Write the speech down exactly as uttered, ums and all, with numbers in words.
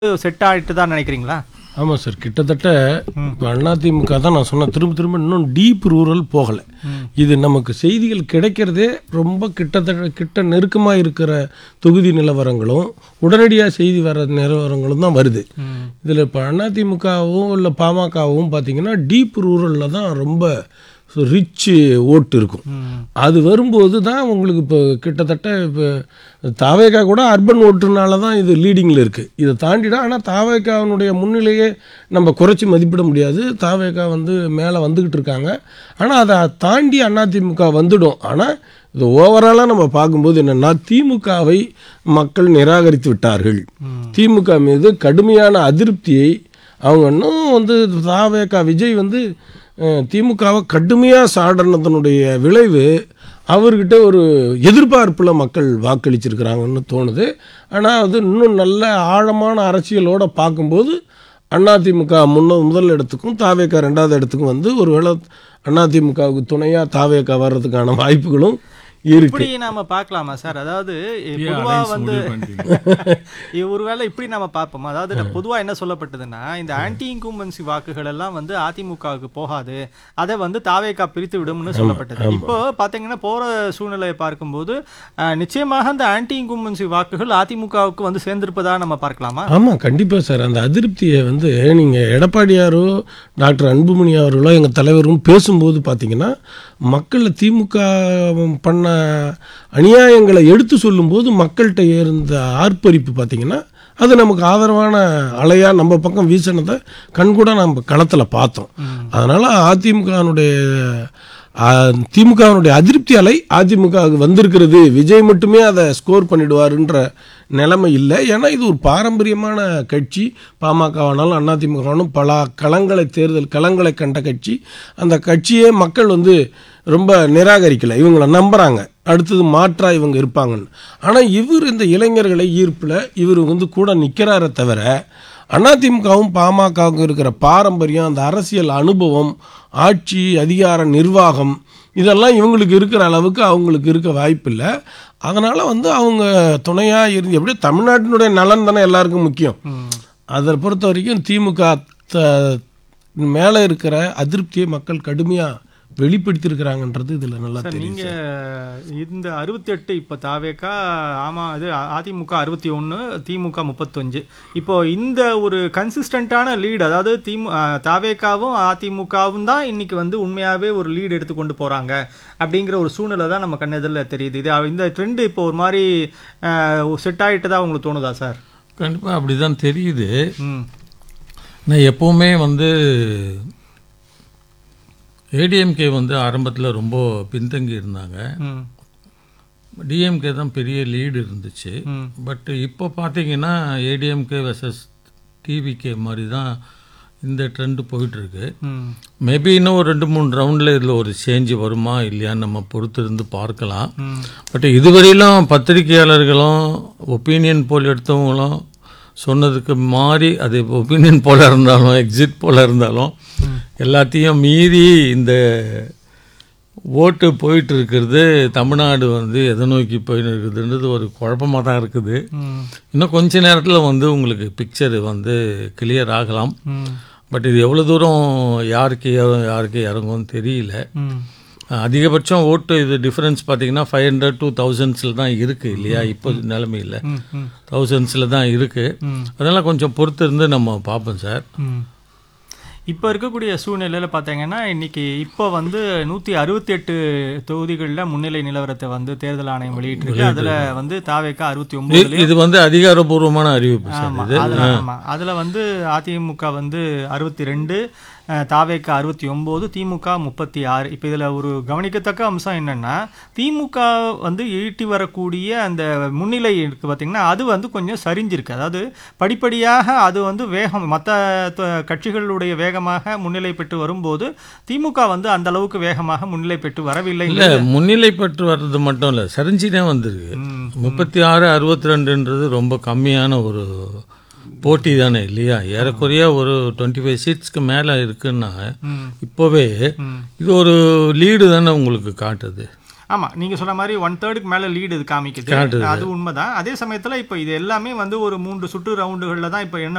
Set ஆகிட்டு தான் நினைக்கிறீங்களா? ஆமாம் சார், கிட்டத்தட்ட இப்போ அதிமுக தான் நான் சொன்ன திரும்ப திரும்ப இன்னும் டீப் ரூரல் போகலை. இது நமக்கு செய்திகள் கிடைக்கிறதே ரொம்ப கிட்டத்தட்ட கிட்ட நெருக்கமாக இருக்கிற தொகுதி நிலவரங்களும் உடனடியாக செய்தி வர நிலவரங்களும் தான் வருது. இதில் இப்போ அதிமுகவும் இல்லை பாமகவும் பார்த்தீங்கன்னா டீப் ரூரலில் தான் ரொம்ப ரிச்சு ஓட்டு இருக்கும். அது வரும்போது தான் உங்களுக்கு இப்போ கிட்டத்தட்ட இப்போ தாவேகா கூட அர்பன் ஓட்டுனால தான் இது லீடிங்கில் இருக்குது. இதை தாண்டிடா ஆனால் தாவேகாவினுடைய முன்னிலையே நம்ம குறைச்சி மதிப்பிட முடியாது. தாவேகா வந்து மேலே வந்துக்கிட்டு இருக்காங்க. ஆனால் அதை தாண்டி அதிமுக வந்துடும். ஆனால் இது ஓவராலாக நம்ம பார்க்கும்போது என்னென்னா திமுகவை மக்கள் நிராகரித்து விட்டார்கள். திமுக மீது கடுமையான அதிருப்தியை அவங்க இன்னும் வந்து தாவேகா விஜய் வந்து திமுகவை கடுமையாக சாடனத்தினுடைய விளைவு அவர்கிட்ட ஒரு எதிர்பார்ப்பில் மக்கள் வாக்களிச்சிருக்கிறாங்கன்னு தோணுது. ஆனால் அது இன்னும் நல்ல ஆழமான அரசியலோடு பார்க்கும்போது அதிமுக முன்ன முதல் இடத்துக்கும் தாவேகா ரெண்டாவது இடத்துக்கும் வந்து ஒரு வேளை அதிமுகவுக்கு துணையாக தாவேகா வர்றதுக்கான வாய்ப்புகளும் இப்படி நாம பார்க்கலாமா சார்? அதாவது பொதுவா வந்து ஒருவேளை இப்படி நாம பார்ப்போம். அதாவது பொதுவா என்ன சொல்லப்பட்டதுன்னா, இந்த ஆன்டி இன்கும்பன்சி வாக்குகள் எல்லாம் வந்து அதிமுகவுக்கு போகாது, அதை வந்து தாவேகா பிரித்து விடும்னு சொல்லப்பட்டது. இப்போ பாத்தீங்கன்னா போற சூழ்நிலையை பார்க்கும்போது நிச்சயமாக அந்த ஆன்டி இன்கும்பன்சி வாக்குகள் அதிமுகவுக்கு வந்து சேர்ந்திருப்பதா நம்ம பார்க்கலாமா? ஆமா, கண்டிப்பா சார். அந்த அதிருப்தியை வந்து நீங்க எடப்பாடியாரோ டாக்டர் அன்புமணி அவர்களோ எங்க தலைவரும் பேசும்போது பாத்தீங்கன்னா மக்கள் திமுக பண்ண அநியாயங்களை எடுத்து சொல்லும்போது மக்கள்கிட்ட இருந்த ஆர்ப்பரிப்பு பார்த்தீங்கன்னா அது நமக்கு ஆதரவான அலையாக நம்ம பக்கம் வீசினதை கண்கூட நம்ம களத்தில் பார்த்தோம். அதனால் அதிமுகனுடைய திமுகவினுடைய அதிருப்தி அலை அதிமுகவுக்கு வந்திருக்கிறது. விஜய் மட்டுமே அதை ஸ்கோர் பண்ணிடுவாருன்ற நிலைமை இல்லை. ஏன்னா இது ஒரு பாரம்பரியமான கட்சி. பாமகவானாலும் அதிமுகவானும் பல களங்களை தேர்தல் களங்களை கண்ட கட்சி. அந்த கட்சியே மக்கள் வந்து ரொம்ப நிராகரிக்கலை, இவங்களை நம்புகிறாங்க, அடுத்தது மாற்றாக இவங்க இருப்பாங்கன்னு. ஆனால் இவர் இந்த இளைஞர்களை ஈர்ப்பில் இவர் வந்து கூட நிற்கிறார தவிர அதிமுகவும் பாமகவுக்கும் இருக்கிற பாரம்பரியம், அந்த அரசியல் அனுபவம், ஆட்சி அதிகார நிர்வாகம் இதெல்லாம் இவங்களுக்கு இருக்கிற அளவுக்கு அவங்களுக்கு இருக்க வாய்ப்பில்லை. அதனால் வந்து அவங்க துணையாக இருந்து எப்படியோ தமிழ்நாட்டினுடைய நலன் தானே எல்லாருக்கும் முக்கியம். அதை பொறுத்த வரைக்கும் திமுக மேலே இருக்கிற அதிருப்தியை மக்கள் கடுமையாக வெளிப்படுத்தியிருக்கிறாங்கன்றது இதில் நல்லா தெரியும். நீங்கள் இந்த அறுபத்தி எட்டு இப்போ தாவேக்கா ஆமாம் அது அதிமுக அறுபத்தி ஒன்று திமுக முப்பத்தஞ்சு இப்போ இந்த ஒரு கன்சிஸ்டண்ட்டான லீடு, அதாவது திமு தாவேக்காவும் அதிமுகவும் தான் இன்னைக்கு வந்து உண்மையாகவே ஒரு லீடு எடுத்து கொண்டு போகிறாங்க அப்படிங்கிற ஒரு சூழ்நிலை தான் நம்ம கண்ணெதிரில் தெரியுது. இது இந்த ட்ரெண்டு இப்போ ஒரு மாதிரி செட் ஆகிட்டு தான் உங்களுக்கு தோணுதா சார்? கண்டிப்பாக அப்படி தான் தெரியுது. நான் எப்போவுமே வந்து ஏடிஎம்கே வந்து ஆரம்பத்தில் ரொம்ப பின்தங்கி இருந்தாங்க. டிஎம்கே தான் பெரிய லீடு இருந்துச்சு. பட் இப்போ பார்த்தீங்கன்னா ஏடிஎம்கே வெர்சஸ் டிவிகே மாதிரி தான் இந்த ட்ரெண்டு போயிட்டுருக்கு. மேபி இன்னும் ஒரு ரெண்டு மூணு ரவுண்டில் இதில் ஒரு சேஞ்சு வருமா இல்லையான்னு நம்ம பொறுத்து இருந்து பார்க்கலாம். பட் இதுவரையிலும் பத்திரிகையாளர்களும் ஒப்பீனியன் போல் எடுத்தவங்களும் சொன்னதுக்கு மாறி அது ஒப்பீனியன் போல இருந்தாலும் எக்ஸிட் போல இருந்தாலும் எல்லாத்தையும் மீறி இந்த ஓட்டு போயிட்டு இருக்கிறது தமிழ்நாடு வந்து எதை நோக்கி போயிட்டு இருக்குதுன்றது ஒரு குழப்பமாக தான் இருக்குது. இன்னும் கொஞ்ச நேரத்தில் வந்து உங்களுக்கு பிக்சர் வந்து கிளியர் ஆகலாம். பட் இது எவ்வளோ தூரம் யாருக்கு யாருக்கு இறங்கும்னு தெரியல. அதிகபட்சம் ஓட்டு இது டிஃப்ரென்ஸ் பார்த்தீங்கன்னா ஃபைவ் ஹண்ட்ரட் டூ தௌசண்ட்ஸில் தான் இருக்குது இல்லையா? இப்போ நிலைமையில் தௌசண்ட்ஸில் தான் இருக்குது. அதெல்லாம் கொஞ்சம் பொறுத்து இருந்து நம்ம பார்ப்போம் சார். இப்போ இருக்கக்கூடிய சூழ்நிலையில் பார்த்தீங்கன்னா இன்றைக்கி இப்போ வந்து நூற்றி அறுபத்தி எட்டு தொகுதிகளில் முன்னிலை நிலவரத்தை வந்து தேர்தல் ஆணையம் வெளியிட்டிருக்கு. அதில் வந்து தாவேக்கா அறுபத்தி ஒம்பது, இது வந்து அதிகாரப்பூர்வமான அறிவிப்பு. ஆமாம், அதில் வந்து அதிமுக வந்து அறுபத்தி ரெண்டு, தாவேக்கா அறுபத்தி ஒம்பது, திமுக முப்பத்தி ஆறு. இப்போ இதில் ஒரு கவனிக்கத்தக்க அம்சம் என்னென்னா திமுக வந்து ஈட்டி வரக்கூடிய அந்த முன்னிலை இருக்குது பார்த்திங்கன்னா அது வந்து கொஞ்சம் சரிஞ்சிருக்கு. அதாவது படிப்படியாக அது வந்து வேகம் மற்ற கட்சிகளுடைய வேகமாக முன்னிலை பெற்று வரும்போது திமுக வந்து அந்த அளவுக்கு வேகமாக முன்னிலை பெற்று வரவில்லை. இல்லை, முன்னிலை பெற்று வர்றது மட்டும் இல்லை, சரிஞ்சுதான் வந்திருக்கு. முப்பத்தி ஆறு அறுபத்தி ரெண்டுன்றது ரொம்ப கம்மியான ஒரு போட்டி தானே இல்லையா? ஏறக்குறைய ஒரு டுவெண்ட்டி ஃபைவ் சீட்ஸ்க்கு மேலே இருக்குன்னா இப்போவே இது ஒரு லீடு தானே உங்களுக்கு காட்டுது. ஆமாம், நீங்கள் சொன்ன மாதிரி ஒன் தேர்டுக்கு மேலே லீடு இது காமிக்குது, அது உண்மைதான். அதே சமயத்தில் இப்போ இது எல்லாமே வந்து ஒரு மூன்று சுற்று ரவுண்டுகளில் தான் இப்போ என்ன